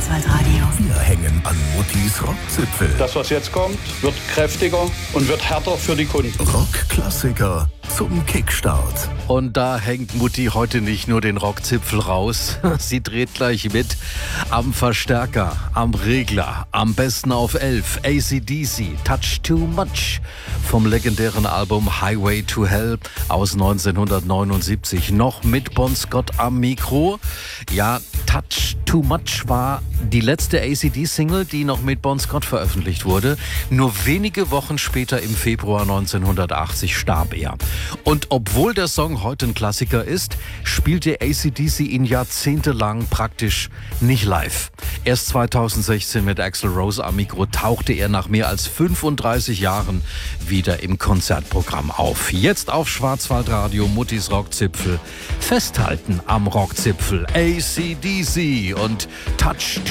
Schwarzwaldradio. Wir hängen an Muttis Rockzipfel. Das, was jetzt kommt, wird kräftiger und wird härter für die Kunden. Rockklassiker zum Kickstart. Und da hängt Mutti heute nicht nur den Rockzipfel raus, sie dreht gleich mit am Verstärker, am Regler, am besten auf 11, AC/DC, Touch Too Much vom legendären Album Highway to Hell aus 1979, noch mit Bon Scott am Mikro. Ja, Touch Too Much war die letzte AC/DC-Single, die noch mit Bon Scott veröffentlicht wurde. Nur wenige Wochen später, im Februar 1980, starb er. Und obwohl der Song heute ein Klassiker ist, spielte AC/DC ihn jahrzehntelang praktisch nicht live. Erst 2016 mit Axl Rose am Mikro tauchte er nach mehr als 35 Jahren wieder im Konzertprogramm auf. Jetzt auf Schwarzwaldradio, Muttis Rockzipfel. Festhalten am Rockzipfel. AC/DC und Touch